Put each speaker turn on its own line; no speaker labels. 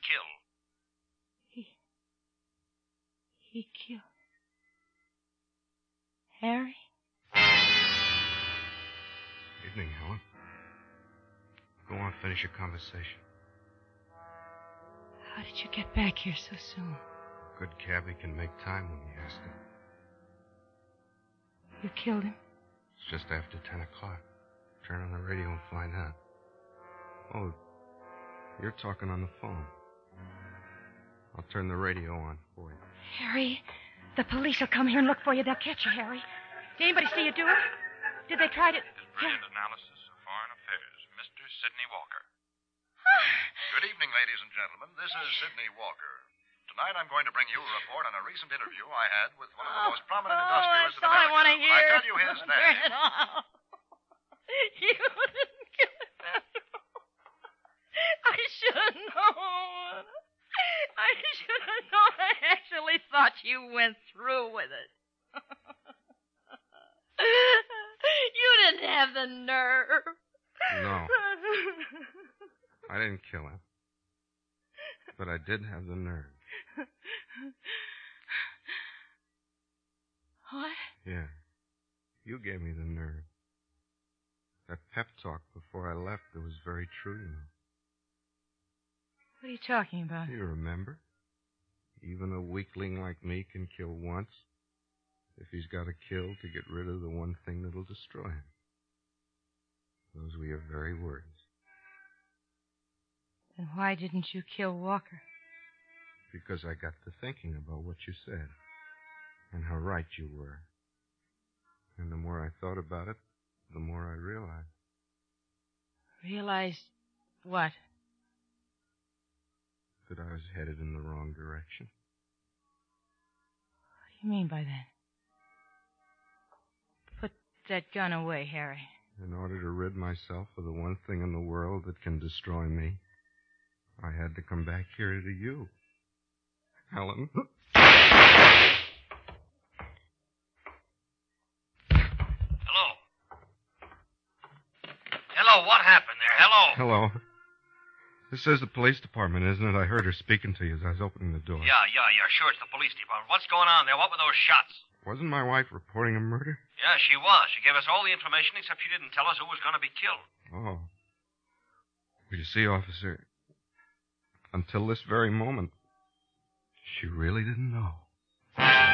kill.
He killed Harry?
Evening, Helen. Go on, finish your conversation.
How did you get back here so soon?
A good cabbie can make time when you ask him.
You killed him?
It's just after 10 o'clock. Turn on the radio and find out. Oh, you're talking on the phone. I'll turn the radio on for you.
Harry, the police will come here and look for you. They'll catch you, Harry. Did anybody see you do it? Did they try to...
Brilliant analysis of foreign affairs, Mr. Sidney Walker. Good evening, ladies and gentlemen. This is Sidney Walker. Tonight I'm going to bring you a report on a recent interview I had with one of the most prominent industrialists in
that's all
America.
I want to hear.
I tell you his name.
Turn it off. You didn't kill him after all. I should have known. I should have known. I actually thought you went through with it. You didn't have the nerve.
No. I didn't kill him. But I did have the nerve.
What?
Yeah. You gave me the nerve. That pep talk before I left, it was very true, you know.
What are you talking about?
You remember? Even a weakling like me can kill once if he's got to kill to get rid of the one thing that'll destroy him. Those were your very words.
Then why didn't you kill Walker?
Because I got to thinking about what you said and how right you were. And the more I thought about it, the more I realized.
Realized what?
That I was headed in the wrong direction.
What do you mean by that? Put that gun away, Harry.
In order to rid myself of the one thing in the world that can destroy me, I had to come back here to you. Helen.
Hello, what happened there? Hello.
Hello. This is the police department, isn't it? I heard her speaking to you as I was opening the door.
Yeah, sure, it's the police department. What's going on there? What were those shots?
Wasn't my wife reporting a murder?
Yeah, she was. She gave us all the information, except she didn't tell us who was going to be killed.
Oh. Well, you see, officer, until this very moment, she really didn't know.